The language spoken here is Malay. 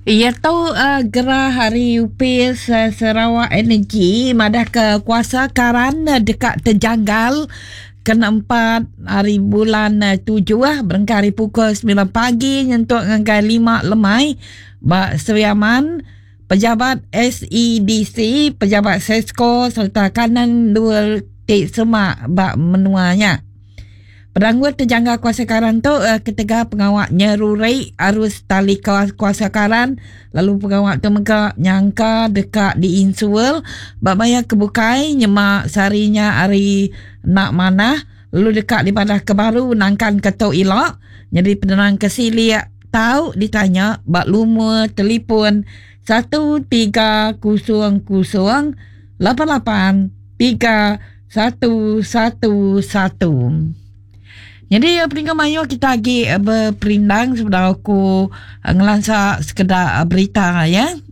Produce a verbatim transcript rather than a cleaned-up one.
Ia tahu uh, gerah hari upis uh, Sarawak Energy madah ke kuasa karan uh, dekat terjanggal keempat hari bulan uh, tujuh lah berengkari pukul sembilan pagi nyentuk ngangkai lima lemai bak Seriaman pejabat S E D C pejabat Sesko serta kanan dua tik semak bak menuanya. Peranggut terjanggal kuasa karan tu uh, ketika pengawak nyerurai arus tali kuasa karan lalu pengawak tu mereka nyangka dekat di Insuel bak bayar kebukai nyemak sarinya hari nak manah lalu dekat di Badah Kebaru nangkan ketuk ilok jadi penerang kesiliak tahu ditanya bak lumur telefon satu tiga kosong kosong lapan lapan tiga satu satu satu. Jadi peringkat mayu kita lagi berperindang sebenarnya aku ngelansak sekedar berita ya.